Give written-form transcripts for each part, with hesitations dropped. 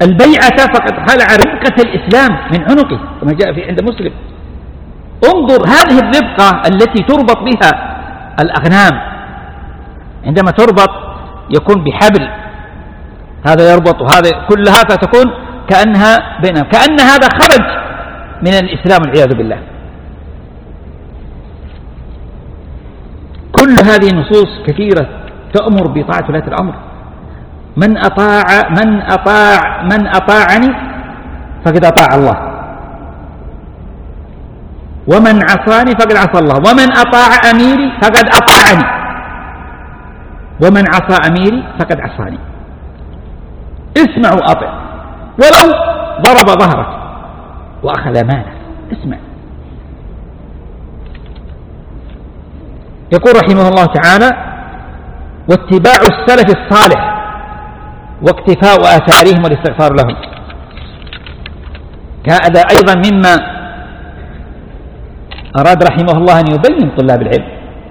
البيعة فقد خلع ربقة الإسلام من عنقه كما جاء في عند مسلم. انظر هذه الربقة التي تربط بها الأغنام، عندما تربط يكون بحبل، هذا يربط وهذا كلها، فتكون كأنها بينهم، كأن هذا خرج من الإسلام والعياذ بالله. كل هذه النصوص كثيرة تأمر بطاعة ولاة الأمر. من أطاعني فقد أطاع الله، ومن عصاني فقد عصى الله، ومن أطاع أميري فقد أطاعني، ومن عصى أميري فقد عصاني. اسمع وأطع، ولو ضرب ظهرك وأخذ مالك، اسمع. يقول رحمه الله تعالى: واتباع السلف الصالح واقتفاء آثارهم والاستغفار لهم. هذا أيضا مما أراد رحمه الله أن يبين طلاب العلم: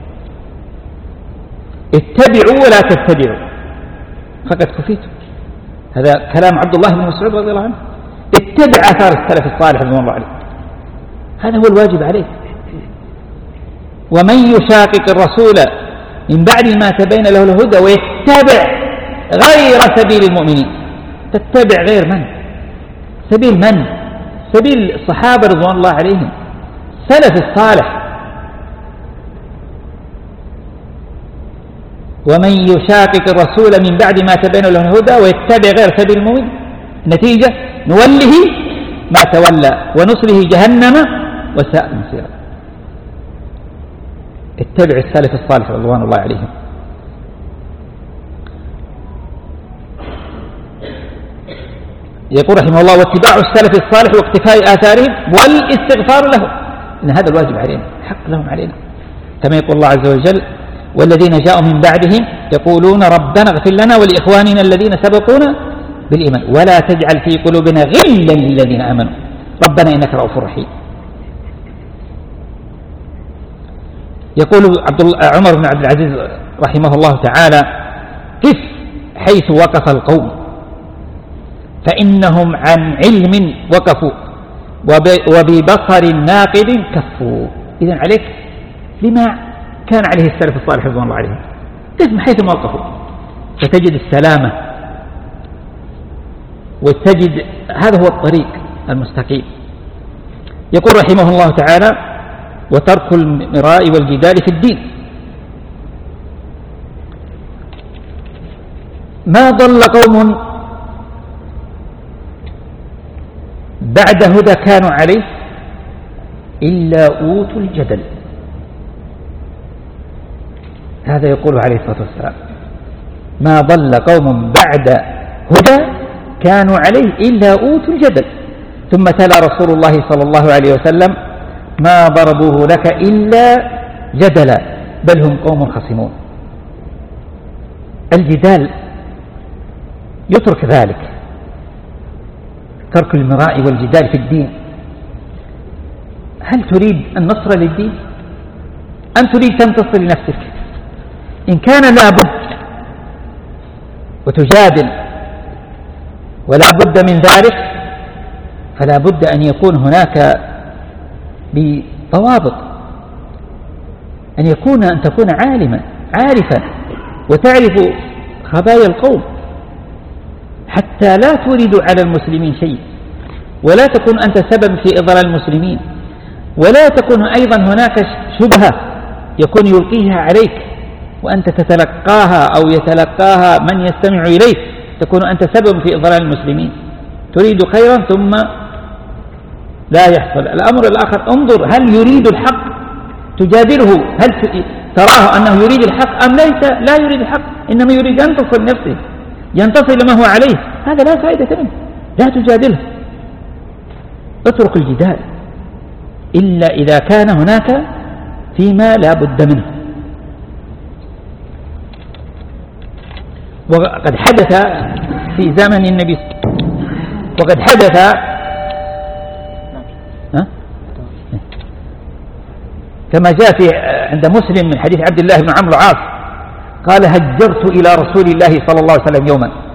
اتبعوا ولا تتبعوا فقد كفيتم. هذا كلام عبد الله بن مسعود رضي الله عنه. اتبع آثار السلف الصالح رضي الله عليه، هذا هو الواجب عليه. ومن يشاقق الرسول من بعد ما تبين له الهدى ويتبع غير سبيل المؤمنين. تتبع غير من؟ سبيل من؟ سبيل الصحابة رضوان الله عليهم، سلف الصالح. ومن يشاقق الرسول من بعد ما تبين له الهدى ويتبع غير سبيل المؤمنين، نتيجة نوله ما تولى ونصله جهنم وساءت مصيرا. اتبع السلف الصالح رضوان الله عليهم. يقول رحمه الله: واتباع السلف الصالح واقتفاء آثارهم والاستغفار لهم، إن هذا الواجب علينا، حق لهم علينا، كما يقول الله عز وجل: والذين جاءوا من بعدهم يقولون ربنا اغفر لنا ولإخواننا الذين سبقونا بالإيمان ولا تجعل في قلوبنا غلا للذين آمنوا ربنا إنك رؤوف رحيم. يقول عمر بن عبد العزيز رحمه الله تعالى: قف حيث وقف القوم فإنهم عن علم وقفوا وببصر ناقد كفوا. إذن عليك لما كان عليه السلف الصالح رضوان الله عليهم، قف حيث ما وقفوا فتجد السلامة وتجد هذا هو الطريق المستقيم. يقول رحمه الله تعالى: وترك المراء والجدال في الدين. ما ضل قوم بعد هدى كانوا عليه إلا أوتوا الجدل. هذا يقول عليه الصلاة والسلام: ما ضل قوم بعد هدى كانوا عليه إلا أوتوا الجدل. ثم تلا رسول الله صلى الله عليه وسلم: ما ضربوه لك إلا جدلا بل هم قوم خصمون. الجدال يترك ذلك، ترك المراء والجدال في الدين. هل تريد النصر للدين أم تريد تنتصر لنفسك؟ إن كان لا بد وتجادل ولا بد من ذلك فلا بد أن يكون هناك بضوابط، أن تكون عالما عارفا وتعرف خبايا القوم حتى لا تورد على المسلمين شيء، ولا تكون أنت سبب في إضلال المسلمين، ولا تكون أيضا هناك شبهة يكون يلقيها عليك وأنت تتلقاها أو يتلقاها من يستمع إليك، تكون أنت سبب في إضلال المسلمين. تريد خيرا ثم لا يحصل. الأمر الآخر: انظر هل يريد الحق تجادله، هل تراه أنه يريد الحق أم ليس لا يريد الحق، إنما يريد أن ينتصر نفسه، ينتصر لما هو عليه، هذا لا فائدة منه، لا تجادله. اترك الجدال إلا إذا كان هناك فيما لا بد منه. وقد حدث في زمن النبي، وقد حدث كما جاء في عند مسلم من حديث عبد الله بن عمرو العاص قال: هجرت إلى رسول الله صلى الله عليه وسلم يوما